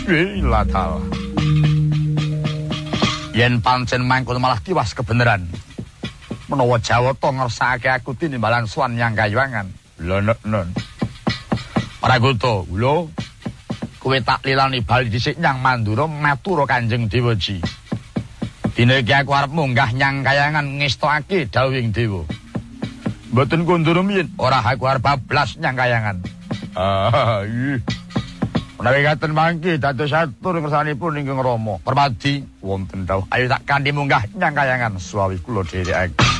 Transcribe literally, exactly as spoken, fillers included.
Wilatala. Yen pancen mangkon malah tiwas kebeneran. Menawa Jawata ngersakake aku tinimbalan Swan Nyang Kayuwangan. Lha nek non. Pragoto, lho. Kowe tak lilani bali dhisik Nyang Mandura matur Kanjeng Dewaji. Dina iki aku arep munggah Nyang Kayuwangan ngestokake dawuhing dewa. Mboten kondur miyin, ora aku arep bablas Nyang Kayuwangan. Ah, iya. Menawi katen mangke dados atur ngersanipun ingkang Rama. Permadi wonten dawuh, ayo tak kanthi munggah Nyang Kayuwangan suawi kula dherekaken.